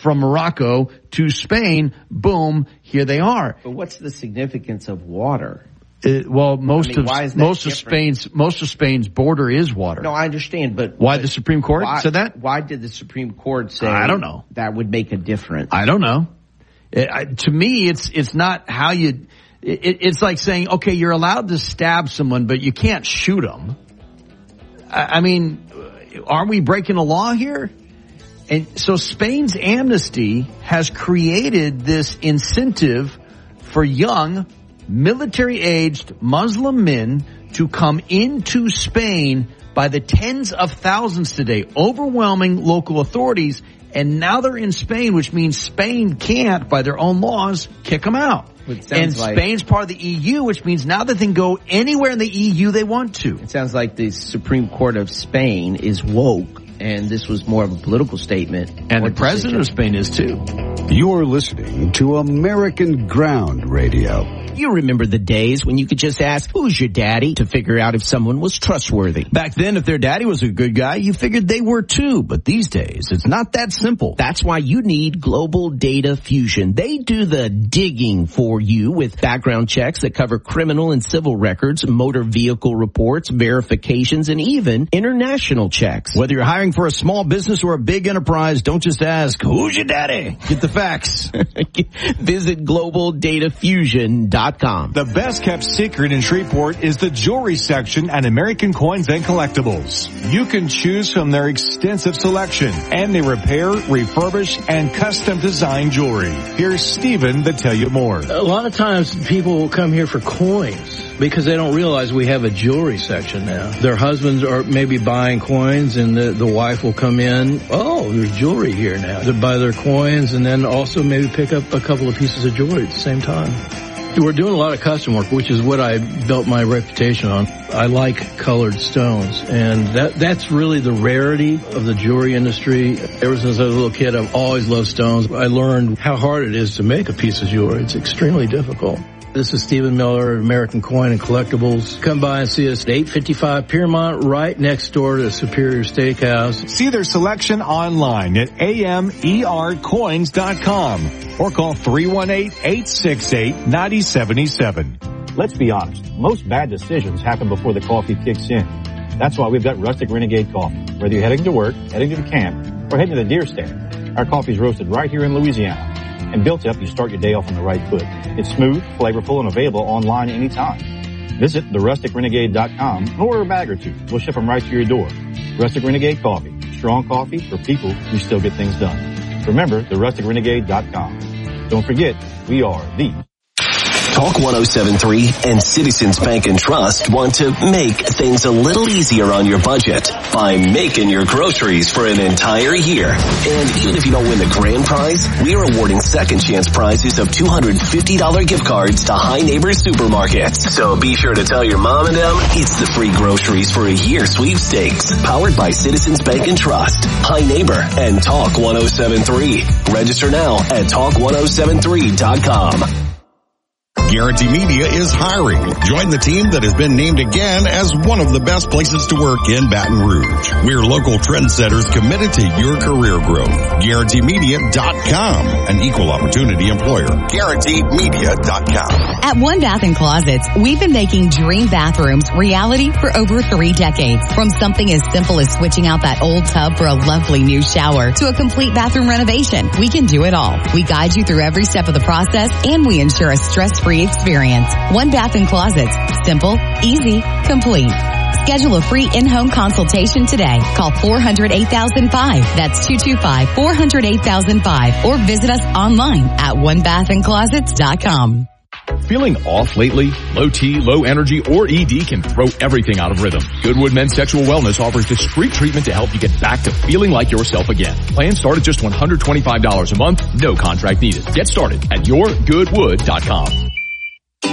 from Morocco to Spain. Boom, here they are. But what's the significance of water? Most of Spain's border is water. No, I understand, but why the Supreme Court said that? Why did the Supreme Court say? I don't know. That would make a difference. I don't know. To me, it's not how you. It's like saying, okay, you're allowed to stab someone, but you can't shoot them. I mean, aren't we breaking the law here? And so Spain's amnesty has created this incentive for young, military-aged Muslim men to come into Spain by the tens of thousands today, overwhelming local authorities. And now they're in Spain, which means Spain can't, by their own laws, kick them out. And Spain's part of the EU, which means now they can go anywhere in the EU they want to. It sounds like the Supreme Court of Spain is woke, and this was more of a political statement. And the president of Spain is too. You're listening to American Ground Radio. You remember the days when you could just ask, who's your daddy, to figure out if someone was trustworthy. Back then, if their daddy was a good guy, you figured they were too. But these days, it's not that simple. That's why you need Global Data Fusion. They do the digging for you with background checks that cover criminal and civil records, motor vehicle reports, verifications, and even international checks. Whether you're hiring for a small business or a big enterprise, don't just ask, who's your daddy? Get the facts. Visit GlobalDataFusion.com. The best kept secret in Shreveport is the jewelry section at American Coins and Collectibles. You can choose from their extensive selection, and they repair, refurbish, and custom design jewelry. Here's Stephen to tell you more. A lot of times people will come here for coins because they don't realize we have a jewelry section now. Their husbands are maybe buying coins, and the wife will come in, oh, there's jewelry here now. They buy their coins and then also maybe pick up a couple of pieces of jewelry at the same time. We're doing a lot of custom work, which is what I built my reputation on. I like colored stones, and that's really the rarity of the jewelry industry. Ever since I was a little kid, I've always loved stones. I learned how hard it is to make a piece of jewelry. It's extremely difficult. This is Stephen Miller at American Coin and Collectibles. Come by and see us at 855 Piermont, right next door to Superior Steakhouse. See their selection online at amercoins.com or call 318-868-9077. Let's be honest, most bad decisions happen before the coffee kicks in. That's why we've got Rustic Renegade Coffee. Whether you're heading to work, heading to the camp, or heading to the deer stand, our coffee's roasted right here in Louisiana. And built up, you start your day off on the right foot. It's smooth, flavorful, and available online anytime. Visit therusticrenegade.com and order a bag or two. We'll ship them right to your door. Rustic Renegade Coffee. Strong coffee for people who still get things done. Remember, therusticrenegade.com. Don't forget, we are the Talk 107.3 and Citizens Bank and Trust want to make things a little easier on your budget by making your groceries for an entire year. And even if you don't win the grand prize, we are awarding second chance prizes of $250 gift cards to High Neighbors Supermarkets. So be sure to tell your mom and them it's the free groceries for a year sweepstakes, powered by Citizens Bank and Trust, High Neighbor, and Talk 107.3. Register now at talk1073.com. Guarantee Media is hiring. Join the team that has been named again as one of the best places to work in Baton Rouge. We're local trendsetters committed to your career growth. GuaranteeMedia.com, an equal opportunity employer. GuaranteeMedia.com. At One Bath & Closets, we've been making dream bathrooms reality for over 3 decades. From something as simple as switching out that old tub for a lovely new shower to a complete bathroom renovation, we can do it all. We guide you through every step of the process, and we ensure a stress-free experience. One Bath & Closets. Simple, easy, complete. Schedule a free in-home consultation today. Call 400-8005. That's 225-400-8005. Or visit us online at onebathandclosets.com. Feeling off lately? Low T, low energy, or ED can throw everything out of rhythm. Goodwood Men's Sexual Wellness offers discreet treatment to help you get back to feeling like yourself again. Plans start at just $125 a month, no contract needed. Get started at yourgoodwood.com.